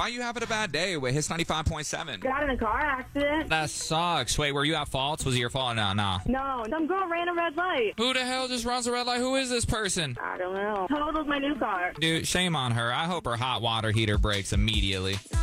Why are you having a bad day with Hits 95.7? Got in a car accident. That sucks. Wait, were you at fault? Was it your fault? Nah. No, some girl ran a red light. Who the hell just runs a red light? Who is this person? I don't know. Totaled my new car. Dude, shame on her. I hope her hot water heater breaks immediately.